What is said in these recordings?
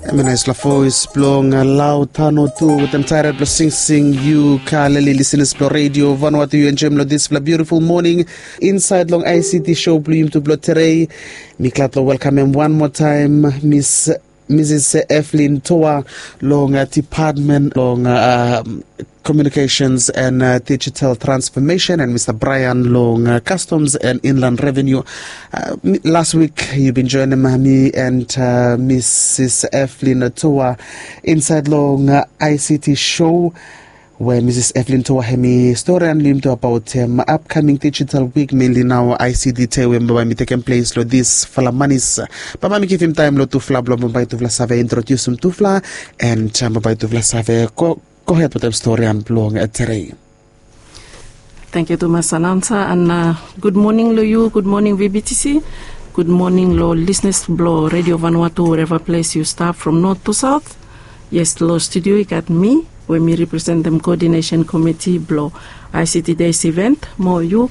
Mina isla voice blong loud tano tu with them tired blo sing you kaleli listeners blo radio Vanuatu you enjoy blo this blo beautiful morning inside long ICT show blo to blo today. Miklatlo welcome him one more time Mrs. Evelyn Toa long department long communications and digital transformation, and Mr. Brian Long, customs and inland revenue. Last week you've been joining me and Mrs. Evelyn Toa inside Long ICT show, where Mrs. Evelyn Toa had me story and limto about upcoming digital week, mainly now ICT when taking place lo this falamanis. Papa me give him time lo to fla blo mobile to fla save introduce him to fla and mobile to fla save go ahead with the story and blog today. Thank you, Thomas Announcer, and good morning, lo you. Good morning, VBTC. Good morning, lo listeners, blo Radio Vanuatu, wherever place you start from north to south. Yes, lo studio you got me, where me represent them coordination committee, blo ICT Days event. More you.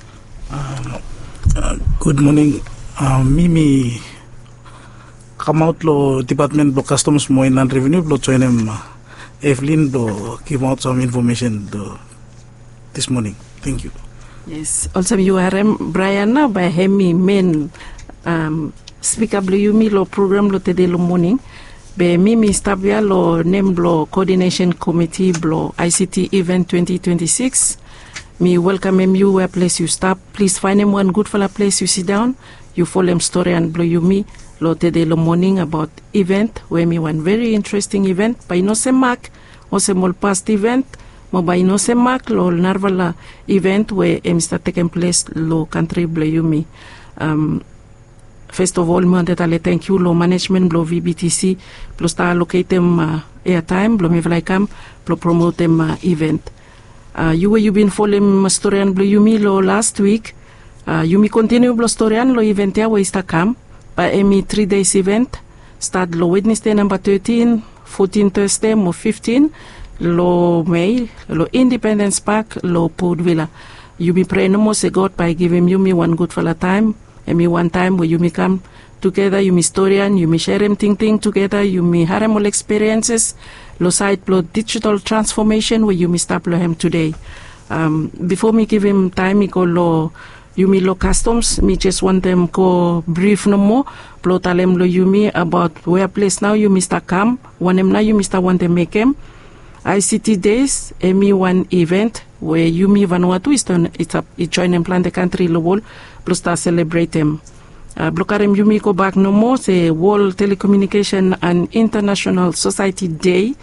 Good morning, Mimi. Come out lo department blo customs mo inland revenue blo join them. Evelyn to give out some information this morning. Thank you. Yes. Also, you are Brian now by Hemi main speaker Yumi lo program lo today lo morning. Be Mimi Stabia lo name lo coordination committee blo ICT event 2026. Me welcome you where place you stop. Please find him one good for a place you sit down. You follow him story and blow Yumi. Lo today lo morning about event where me one very interesting event by no se mark o se mol past event mo by no se mark lo narvala event where start taking place lo country blo Yumi. First of all me tale thank you lo management blo VBTC blo sta allocate them airtime blo me vlaikam blo promote them event. You been following story and blo Yumi lo last week. Yumi continue blo story and lo event ya where sta kam. By Emmy 3 days event, start lo Wednesday number 13, 14 Thursday, mo 15, lo May, lo Independence Park, lo Port Villa. You be pray no more say God by giving you me one good for a time, and me one time where you me come together, you me historian, you me share them thing together, you me harem experiences, lo side lo digital transformation where you me start lo him today. Before me give him time, me go lo Yumi lo customs, me just want them go brief no more. Plotalem lo Yumi about where place now you Mr. Kam. One em now you Mr. Want them make him. ICT Days, me one event where Yumi Vanuatu is join and plan the country lo wall. Plus start celebrate them. Blokarem Yumi go back no more. Say World Telecommunication and International Society Day,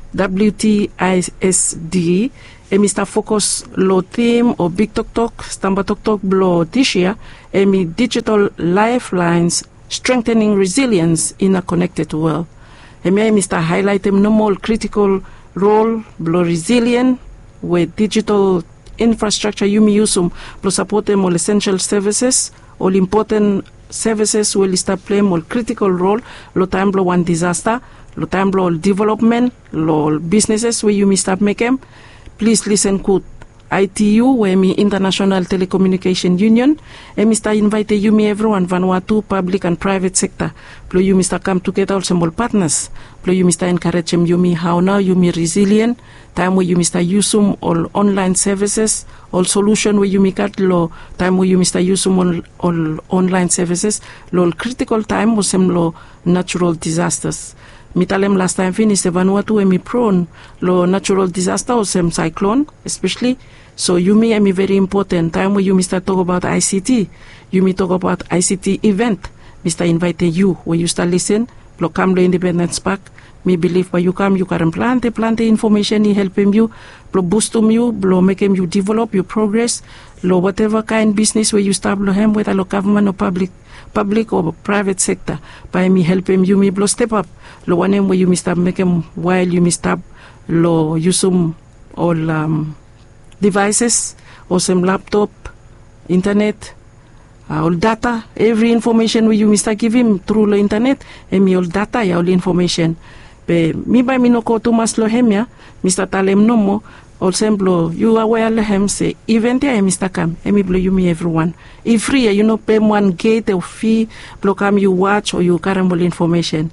WTISD. Mr. Focus lo theme or big talk stamba talk blo this year digital lifelines strengthening resilience in a connected world. Mr. highlight no more critical role blo resilient with digital infrastructure Yumi usum blo support them all essential services, all important services will start playing more critical role lo time blo one disaster, lo time blo development, lo businesses where you start make them. Please listen good. ITU, where me International Telecommunication Union, and Mr. invite you me everyone Vanuatu public and private sector. Plo you Mr. come together all small partners. Plo you Mr. encourage you me how now you me resilient. Time where you Mr. usum all online services, all solution where you me got low. Time where you Mr. usum all online services. Low critical time was some low natural disasters. Mitalem last time finished Vanuatu emi prone lo natural disaster or some cyclone especially. So you me very important time where you Mr. talk about ICT. You me talk about ICT event. Mr. invite you where you start listen. Lo come lo Independence Park. Me believe where you come you can plant the information he help him you. Lo boost you. Lo make him you develop your progress. Lo whatever kind business where you start lo him whether lo government or public or private sector. By me help him you me blow step up. Lo one where you start make him while you start lo use all devices or some laptop, internet, all data, every information where you start give him through the internet and me all data ya all information. Be me by me no ko to mas lo hemia, Mr. Talem no mo. Also, you are aware lehem say event ya Mr. Kam, emi blow you me everyone. If free, you know, pay one gate or fee, blow come you watch or you carry more information.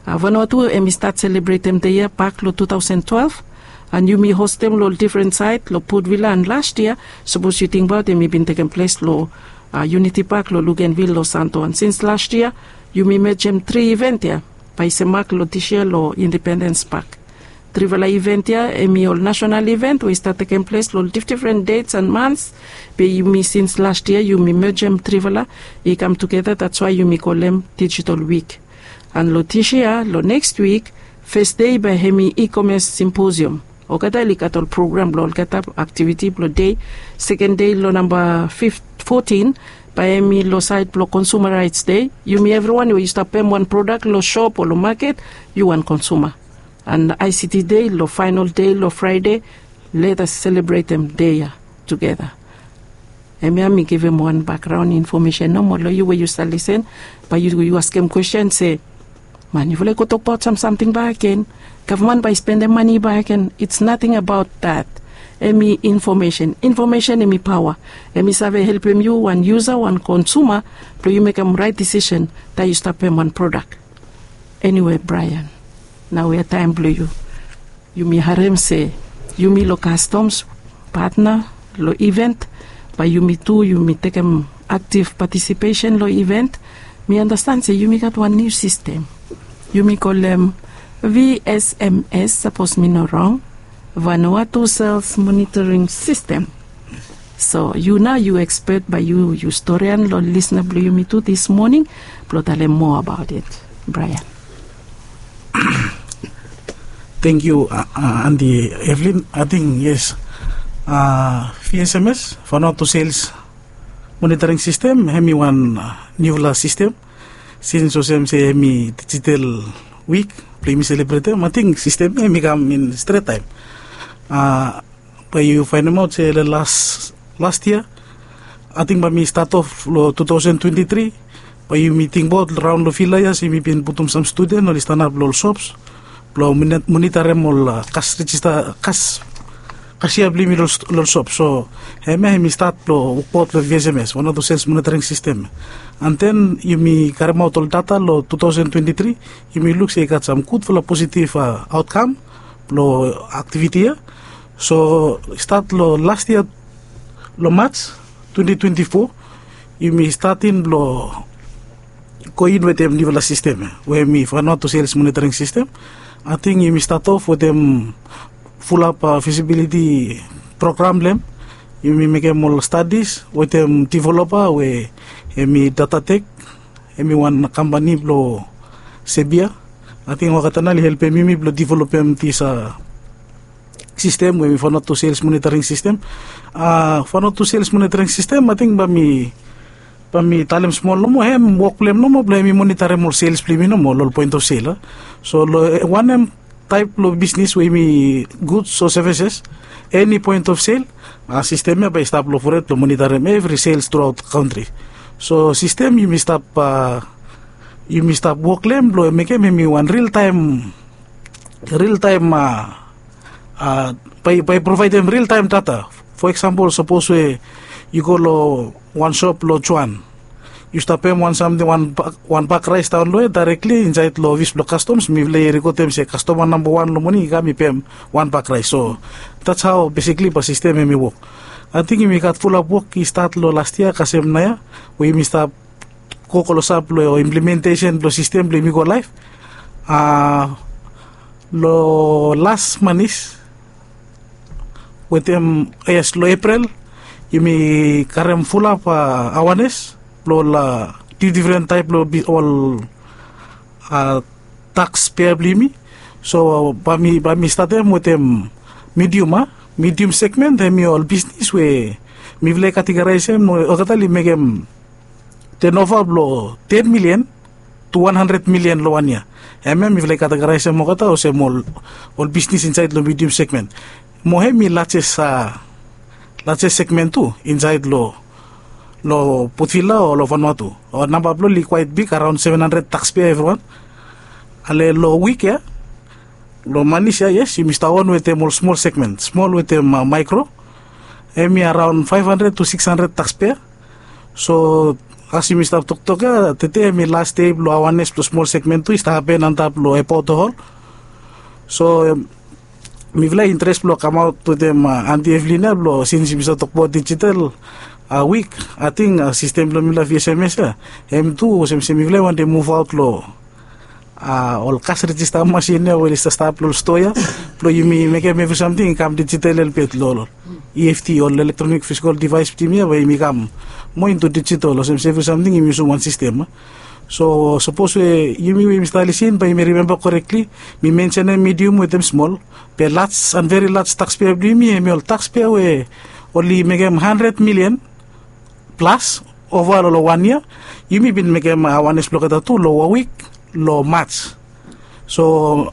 Vanuatu emi start celebrate them the year back lo 2012. And you may host them lo different site lo Port Villa, and last year suppose you think about them been taking place lo Unity Park lo Luganville lo Santo, and since last year you may make them 3 event here by Semak lo this year lo Independence Park. Trivala event here emi all national event we start taking place lo different dates and months. But you may since last year you may merge them Trivala, you come together, that's why you may call them Digital Week. And lo this year lo next week first day by hemi e-commerce symposium. Okata likatol program lo kata activity lo day, second day lo number 14 by me lo side lo consumer rights day. You me everyone you used to pay one product lo shop or lo market you want consumer. And ICT day lo final day lo Friday, let us celebrate them day together. And me give him one background information. No more lo you where you start listen, but you ask him questions say, man, you like to talk about something back again. Government by spending money back, and it's nothing about that. Emi information, emi power. Emi save help you one user, one consumer, to you make a right decision that you stop paying one product. Anyway, Brian, now we are time blue you. You me harem say, you me lo customs partner lo event, but you me too, you me take active participation lo event. Me understand say you me got one new system. You me call them VSMS, suppose me no wrong, Vanuatu Sales Monitoring System. So you now you expert by you historian lo listener blue you me too this morning, but tell them more about it, Brian. Thank you, Andy. Evelyn, I think yes, VSMS, Vanuatu Sales Monitoring System, hemi one new system. Since osem say hemi digital week, play me celebrate them. I think system hemi come in straight time. But you find them out say the last year, I think by me start off lo 2023. But you meeting both around the filayas, you been putum some student or stand up lo shops, lo monitor them all cash register cash. Kasi abli mi lo shop, so hemi start lo work with VSMS, one of the sales monitoring system. And then you me carry out all data lo 2023, you me look say got some good for a positive outcome lo activity. So start lo last year lo March 2024, you me starting lo going with them level system, where me for not to sales monitoring system. I think you me start off with them full up feasibility program them. You may make more studies with them developer we emi data tech emi one company blo Sebia. I think wakatana li help me blo develop this system we for not to sales monitoring system. For not to sales monitoring system I think ba mi talem small no mo hem work plan no mo blo mi monitor more sales plan no mo lo point of sale. So lo one type of business where me goods or services, any point of sale, system by stop lo for it to monitor every sales throughout the country. So system you must stop work lem lo make me one real time by provide them real time data. For example, suppose you go lo one shop lo Chuan. You stop paying one pack rice down lo directly inside lo Visblo Customs. Me lay record them say customer number 1 lo money me pay one pack rice. So that's how basically the system me work. I think me got full of work. Start lo last year kasem na ya. We me start ko sab lo implementation lo system lo me go live. Lo last month with them yes lo April. You me karem full up awareness. Lo la different type lo all tax payable me. So by me start them with them medium segment them all business we me vle categorize them no okatali make them turnover lo 10 million to 100 million lo anya. Me vle categorize them okata o se all business inside lo medium segment. Mo mi laches segment too inside lo Port Villa or lo Vanuatu. Or number probably quite big, around 700 taxpayer everyone. Ale lo week ya. Lo manisha yes, you must one with them all small segment, small with them micro. Emi around 500 to 600 taxpayer. So kasi Mr. Toktoka tete mi last day lo awareness plus small segment tu happen antap lo epo to hol. So mi vla interest lo come out to them anti Evelina lo since Mr. Tokpo digital week I think system lo mi la VSMS M2 sem mi vla want to move out lo ol kas register machine o lista stap lo stoya lo yumi make me something kam digital el pet lo EFT or electronic physical device timia ba yumi kam mo into digital lo sem something yumi so one system. So suppose yumi we installation by me remember correctly me mention a medium with them small pe large and very large taxpayer yumi me all taxpayer we only make 100 million plus over lo 1 year yumi bin make awareness block to lo week lo match. So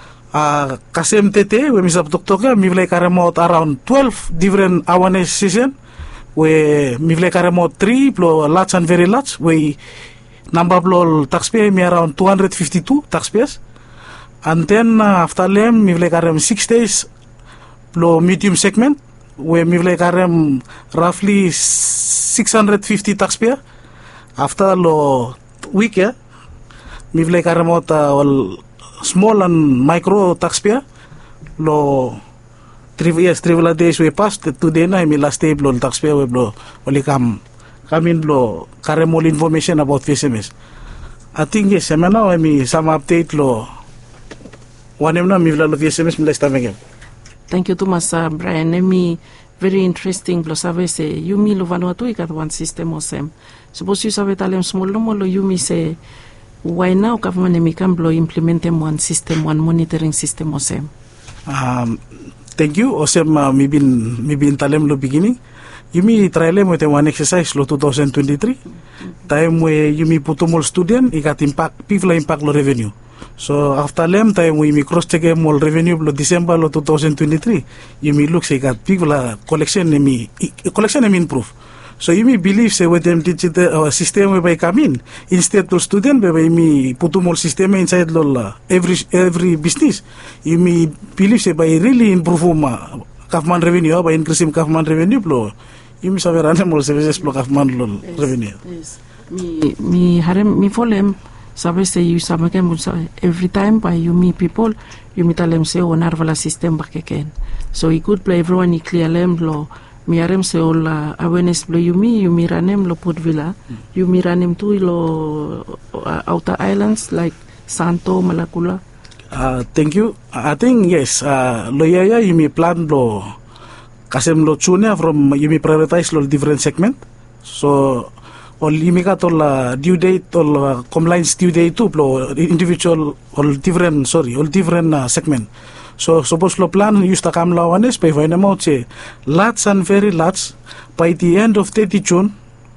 kasem tete we Mr. Toktoka mi vlay karemot around 12 different awareness session we mi vlay karemot 3 plo large and very large we number plo taxpayer mi around 252 taxpayers and then after them mi vlay karem 6 days plo medium segment we mi vlay karem roughly 650 taxpayer after lo week mi vlay karemot small and micro taxpayer lo 3 days we passed today na mi last day lo taxpayer we lo only come in lo karemol information about VSMS. I think yes semana mi some update lo wanem na mi vla lo VSMS mi last time. Thank you too much Brian. Mi very interesting lo sabe se yumi lo Vanuatu ikat one system osem. Suppose you sabe talem small lo mo lo yumi se why now government can blow implement one system, one monitoring system osem. Thank you osem mi bin talem lo beginning. Yumi trailem with one exercise lo 2023. Time we yumi putumol student ikat impact pivla impact lo revenue. So after lem time we cross check all revenue lo December lo 2023. Yumi look say ikat pivla collection emi improve. So you may believe say with them digital system we by come in instead to student we me putumol system inside lo every business. You may believe say by really improve government revenue by increasing government revenue lo you may saber animal services lo government lo revenue. Yes. Mi harem mi folem sabe say you sabe every time by you me people you me tell them say onar vala system back again. So it could play everyone i clear lem lo mi arem se all awareness blo yumi ranem lo Port Vila yumi ranem tu lo outer islands like Santo Malakula. Thank you. I think yes lo yaya yumi plan lo kasem lo tune from yumi prioritize lo different segment. So all yumi kat all due date all compliance due date tu lo individual all different segment. So suppose lo plan used to come lawanes by find out say large and very large by the end of 30 June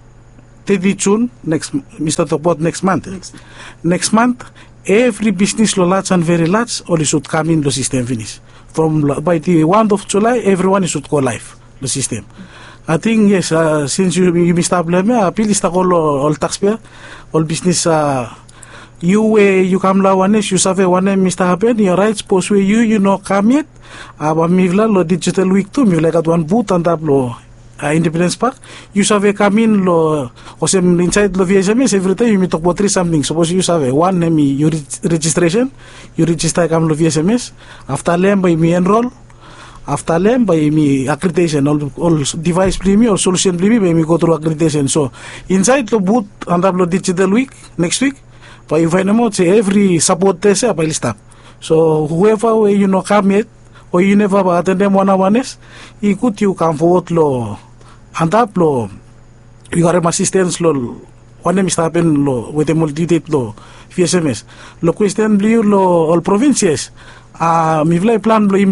next Mr. Tokpot next month every business lo large and very large only should come in the system finish from by the 1st of July everyone should go live the system. I think yes since you missed problem appeal is all taxpayer all business you come lawanes you save one Mr. Happen your rights post we you know come yet aba mivla lo digital week tu mivla kat one booth and up lo Independence Park you save come in lo osem inside lo VSMS every time you me talk about something suppose you save one name you registration you register come lo VSMS after lem by me enroll after lem by me accreditation all device premium or solution premium by me go through accreditation so inside lo booth and up lo digital week next week but if I know say every support test by stop. So whoever you know come yet or you never attend them one-on-ones, you could you come forward lo and up lo you got assistance lo one name happen lo with a multi-date lo VSMS. Lo question blue lo all provinces. Mi vlay plan lo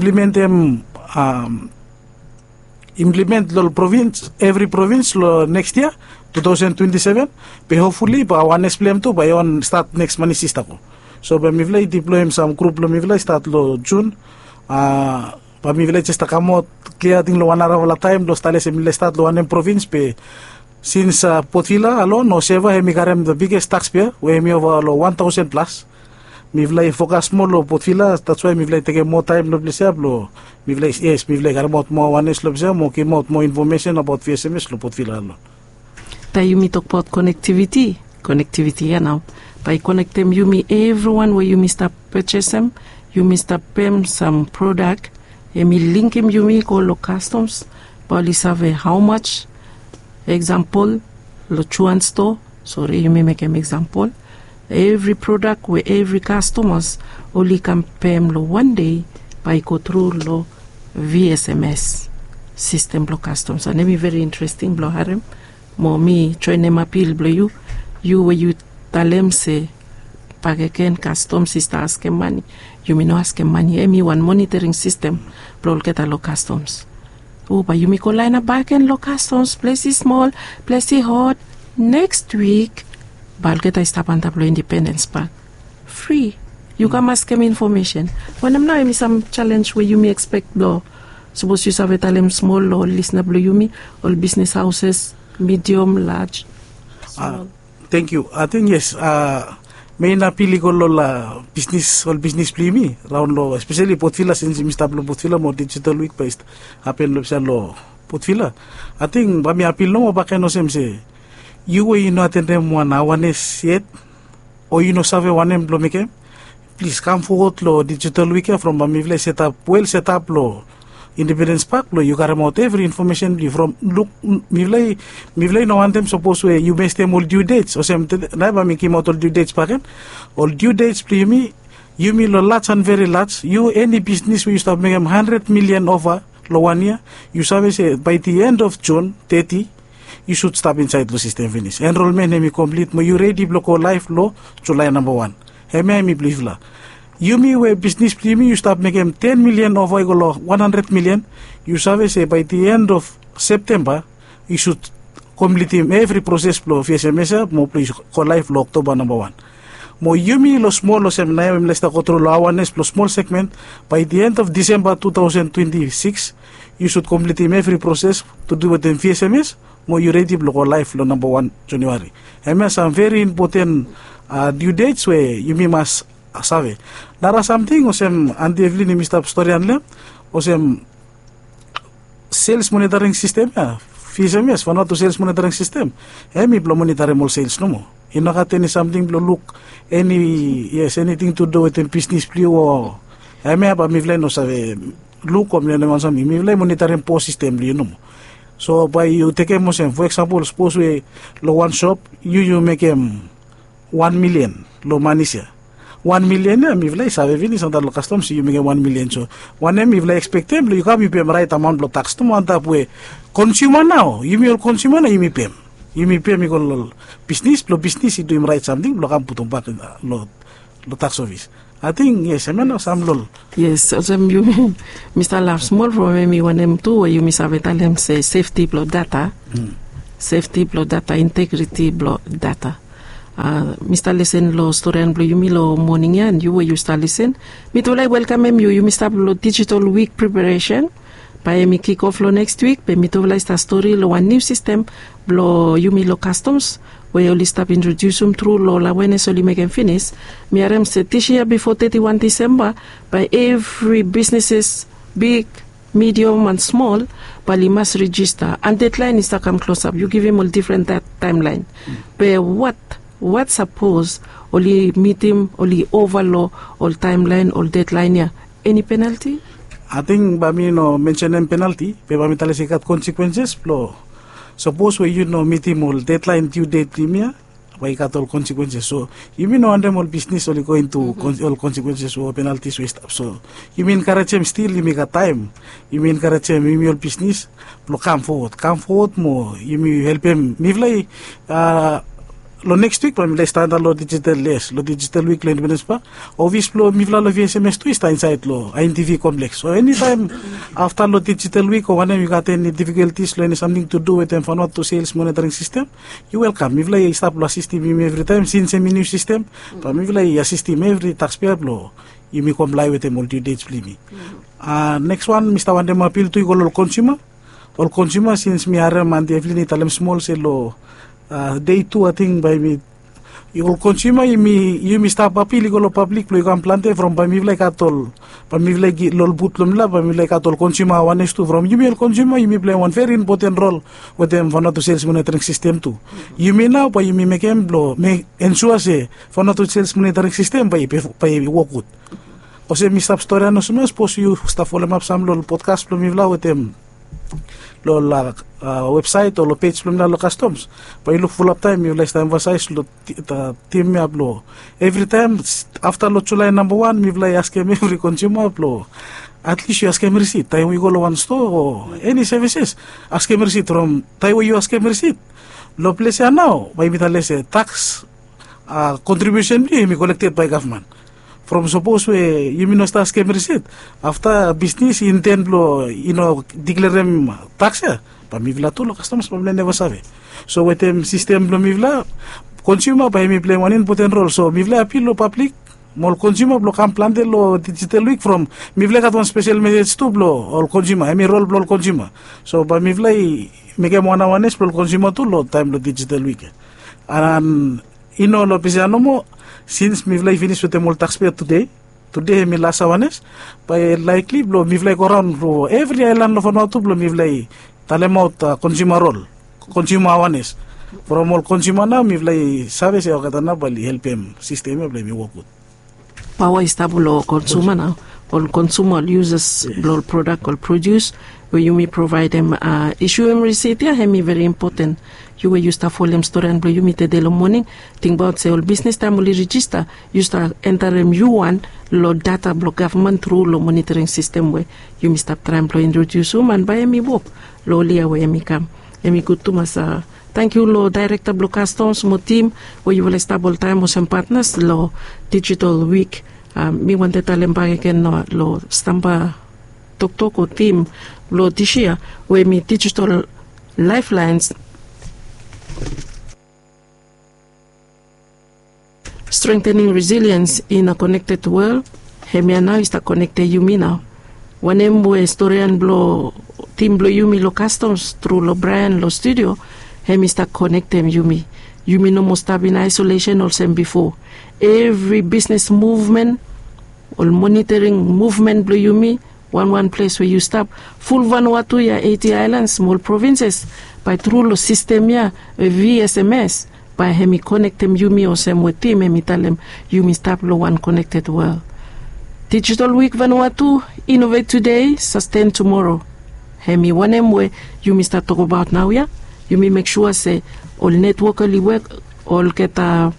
implement lo province every province lo next year 2027 but hopefully by one explain to by on start next month sista ko so by mi vlay deploy some group lo mi vlay start lo June pa mi vlay just kamot clear ting lo one hour wala time lo stale se mi start lo one province pe since Port Vila alone no seva mi karem the biggest taxpayer we mi over lo 1000 plus mi vlay focus mo lo Port Vila that's why mi vlay take more time lo blesab lo mi vlay yes mi vlay karemot mo one is lo blesab mo kimot mo information about VSMS lo Port Vila alone. Ta yumi talk about connectivity. Connectivity, now. By connect them, yumi everyone where yumi start purchase them, yumi start pay some product, yumi link him yumi call lo customs, bali save how much. Example, lo chuan store. Sorry, yumi make an example. Every product where every customers only can pay lo one day by go through lo VSMS system lo customs. And it very interesting blo harem. Mo me try them appeal blo you where you tell them say pagaken customs is asking money. You may not ask money. Me one monitoring system blo get a lo customs. Oh, but you may call line a back and lo customs. Place is small, place is hot. Next week, Balgeta is tap and tablo Independence Park. Free. You can ask them information. When I'm now some challenge where you may expect law. Suppose you have a talem small law, listener blue you me, all business houses, medium, large. Thank you. I think yes, may napili ko lo la business all business plimi round lo, especially Potfila since Mr. Blo Potfila mo digital week based happen lo siya lo Potfila. I think bami apil no bakay no semse you way no attend them one awareness yet or you know save one em lo make please come forward lo digital week from bami vle set up lo Independence Park lo you got about every information from look mivlay no one them suppose where you best them all due dates or some na ba mi kim all due dates paken all due dates plimi you me lo lots and very lots you any business we used to make 100 million over lo 1 year you say by the end of June 30 you should stop inside the system finish enrollment me complete mo you ready block life lo July number 1 heme mi believe la you me where business primi you start making 10 million over 100 million you say by the end of September you should complete every process flow of SMS mo please call life lo October number 1 mo you me lo small lo sem na less the control awareness plus small segment by the end of December 2026 you should complete every process to do with the VSMS mo you ready block life lo number 1 January and some very important due dates where you me must save. Nara something o sem Auntie Evelyn ni Mr. Storyan le o sem sales monitoring system FSMS for not to sales monitoring system. Mi blo monitor all sales no mo. Inakate something blo look anything to do with the business blue o mi ba mi vle no save look o mi naman sa mi vle monitoring po system blue no mo. So by you take mo sem for example suppose we lo one shop you make 1 million lo manisya 1 million mi vlay sabe vini sa lo customs you make 1 million so 1 mi vlay expectem you can be pay right amount lo tax to mo anta pue consumer now you me consumer na you me pay mi ko business itu im right something lo kam putong back lo tax office I think yes I mean some lol yes so you Mr. Love small problem me one M2 where you miss have them say safety block data safety block data integrity block data Mr. Listen lo story and blue you me lo morning and you where you start listen me to like welcome you Mr. lo digital week preparation by me kick off lo next week by me to like start story lo one new system lo you me lo customs where you list up introduce them through lo la when only make and finish me arem set this year before 31 December by every businesses big medium and small but you must register and deadline is to come close up you give him all different that timeline but what suppose only meeting only overlaw all timeline all deadline yeah any penalty I think bami no mention penalty pe bami tale sikat consequences lo suppose we you know meeting all deadline due date premium by got all consequences so you mean no under all business only going to all consequences or penalties we stop so you mean karachem still you make a time you mean karachem you all business lo come forward mo you me help him me vlay lo next week pam start lo digital week lo Independence Park obvious lo mi vla lo VSMS to sta inside lo INTV complex so anytime after lo digital week or when you got any difficulties lo any something to do with them for not to sales monitoring system you welcome mi vla stop lo assist him every time since a new system pam mi vla assist him every taxpayer lo you me comply with the multi dates plimi next one Mr. Wandem appeal to all consumer since mi are man Evelyn italem small say lo day 2 I think by me Iko consumer yumi sta papi liko lo public lo ikan plante from pamivlay katol pamivlay lol butlom la pamivlay katol consumer awareness tu from yumi consumer yumi play one very important role with them for not to sales monitoring system tu. Yumi now pa yumi mekem blo me ensure se for not to sales monitoring system pa work good. O se mi stop story ano sumas pos you sta follow up sam lol podcast lo mivla with them lo la website o lo page lo lo customs pa ilo full up time you last emphasize lo team me uplo every time after lo July number 1 me vlay ask him every consumer uplo at least you ask him receipt time we go to one store or any services ask him receipt from time you ask him receipt lo place now by mitales tax contribution be collected by government. From suppose you mean not ask receipt after business intend lo declare them tax pamivla to lo customs problem never save so with them system lo mivla consumer by me play one important role so mivla appeal lo public mol consumer lo kam plan de lo digital week from mivla got one special message to lo all consumer role lo consumer so by mivla make one awareness lo consumer to lo time lo digital week and lo pisano mo since mivlay finish with the mall taxpayer today mi last awareness by likely blow mivlay go around for every island of Vanuatu blow mivlay talemaut consumer role consumer awareness from all consumer na mivlay sabe se okatana bali help him system blay mi work good power stable consumer now all consumer uses blow product or produce where you may provide them issue them receipt yeah hemi very important you will use to follow them store and blow you meet the day morning think about say all business time will register you start enter them you want load data block government through lo monitoring system where you may stop trying to introduce them and buy me work lowly away me come emi good to masa thank you lo director block customs mo team where you will stable time with some partners lo digital week me want to tell them back again lo stampa toko team lo this year where me digital lifelines strengthening resilience in a connected world. Hemia now is connected Yumi now. When we historian blow team blow Yumi lo customs through lo Brian lo studio, hemi sta connected Yumi. Yumi no must have in isolation or same before. Every business movement or monitoring movement blow Yumi one place where you stop full Vanuatu ya 80 islands small provinces by through lo system ya VSMS by hemi connect them Yumi or same with team hemi tell them Yumi stop lo one connected world. Digital Week Vanuatu, innovate today, sustain tomorrow. Hemi one where Yumi start talk about now ya. Yumi make sure say all network all work all get a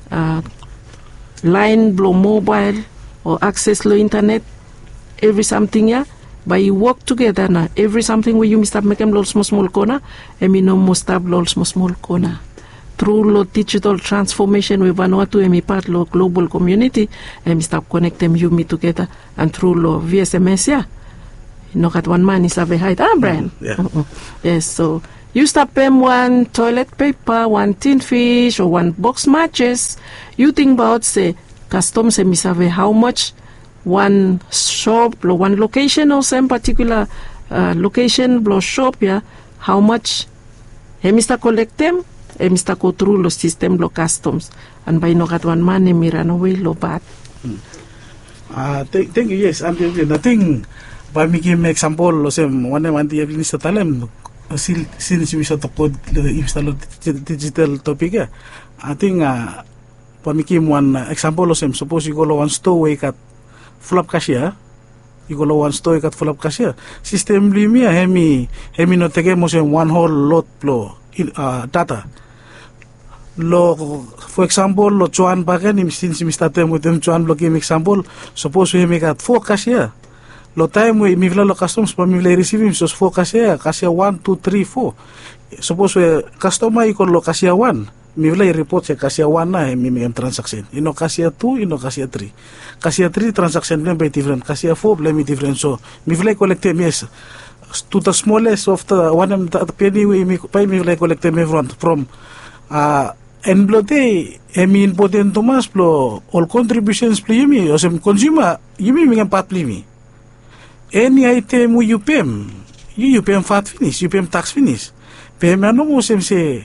line blow mobile or access lo internet every something ya. By you work together na every something where you start making lol small corner and me no must have lol small corner through lo digital transformation with Vanuatu and me part lo global community and me start connect them you me together and through lo VSMS yeah no got one man is a height Brian yes so you stop them one toilet paper one tin fish or one box matches you think about say customs and me survey how much one shop or one location or some particular location blow shop yeah how much Mr. collect them Mr. go through lo system lo customs and by no got one man me run away lo bad thank you yes I'm nothing by me give example lo sem one the minister talem since we start to install digital topic yeah I think by me give one example lo sem suppose you go to one store where got full up cashier you go to one store got full up cashier system limia hemi no take mo sem one whole lot lo data lo for example lo chuan bagan since we started with them chuan lo give example suppose we make got 4 cashier lo time we mi vla lo customs pa mi vla receive so 4 cashier 1 2 3 4 suppose we customer ikon lo cashier 1 mi vla report sa cashier 1 na mi transaction ino cashier 2 ino cashier 3 cashier 3 transaction blame by different cashier 4 blame different so mi vla collect yes to the smallest of the one penny we mi vla collect me from en blote emi important Thomas plo all contributions plo yumi o sem consumer yumi mi pat plimi any item you pay VAT finish you pay tax finish pay ano mo sem se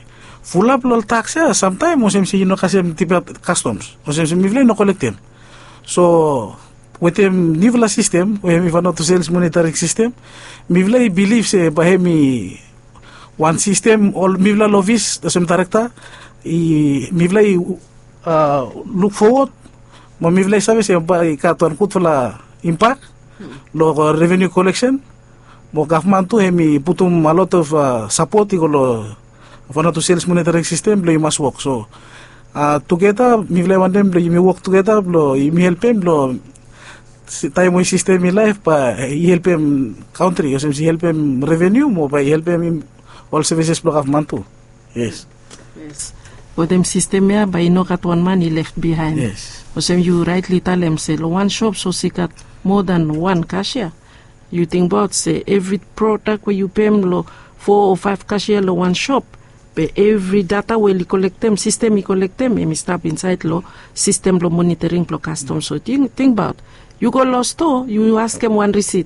full up lo tax ya sometimes mo sem si no kasem tipat customs mo sem mi vle no collectem so with them nivla system we mi vano to sales monitoring system mi vle believe se bahemi one system all mi vle lovis the sem director I mi vle look forward mo mi vle sabe se ba ka ton kutla impact lo revenue collection mo government to hemi putum a lot of support igolo vano to sales monitoring system lo must work so together mi vle one them lo mi work together lo mi help them lo tayo mo system in life pa i-help em country o si help em revenue mo pa i-help em all services block of mantu yes o dem system ya by no got one money left behind yes o sem you rightly tell them say one shop so see got more than one cashier you think about say every product where you pay them lo 4 or 5 cashier lo one shop but every data will collect them system he collect them and stop inside lo system lo monitoring lo custom so think about you go lost store, you ask him one receipt.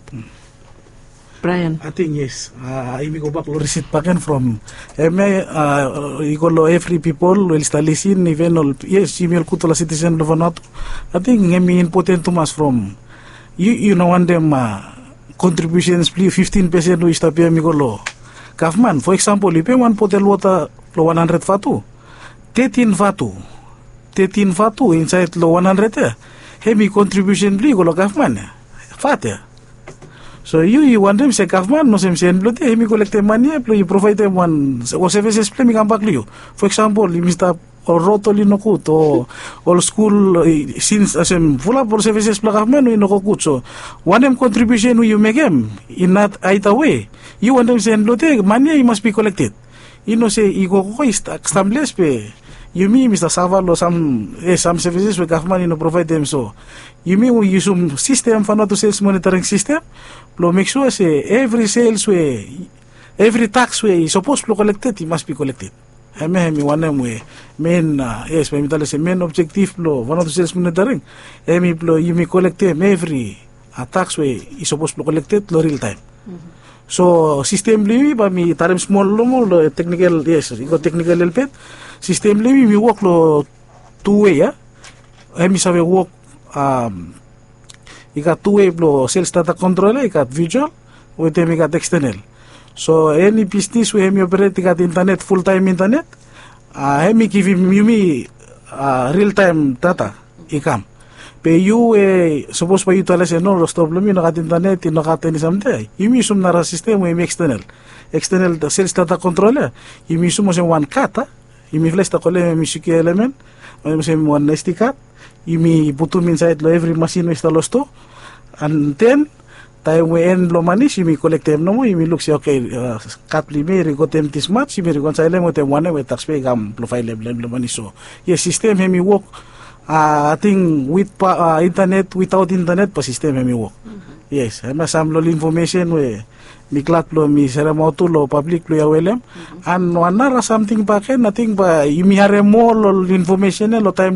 Brian. I think yes. I go back to receipt packen from you go every people will listen even all yes email kuto la citizen of not. I think important to us from you know one them contributions please 15% we stop here me go lo. Government for example you pay one bottle water lo 100 fatu. 13 fatu inside lo 100 Hemi contribution bli ko lo government fat so you want them say government no sem sen blote hemi collect money you provide them one or services play mi kambak liu for example mr or rotoli no kut o all school since asem full up services play government no kut so one them contribution you make them in not either way you want them sen blote money must be collected you know say iko ko stambles pe you mean Mr. Savalo some services we government no provide them so you mean we use some system for not to sales monitoring system lo make sure say every sales way every tax way is supposed to collected it must be collected hemi one way main yes we tell say main objective lo one of the sales monitoring hemi lo you me collect them every tax way is supposed to collected lo real time so system liwi ba mi tarim small lo technical yes iko technical help system liwi mi work lo two way hemi sabe work ika two way lo sales data control ika visual with hemi ika external so any business we hemi operate ika internet full time internet hemi give me real time data ikam pe you suppose pa you tell us no stop lo mi nakat internet nakat ni someday you mi sum nara system we external sales data controller you mi sum mo one cat you mi flash ta kole mi secure element mo one SD card you mi putum inside lo every machine we install sto and then tayo we end lo manis you mi collect them no mo you mi look say okay cat li mi got them this much you mi reconcile mo te one we tax pay gam profile level lo manis so yes system he mi work I think with internet without internet pa system he mi work yes ma sam lo information we mi clat lo mi sera mo to lo public lo ya welem and another something pa ken nothing pa you mi hare mo lo information lo time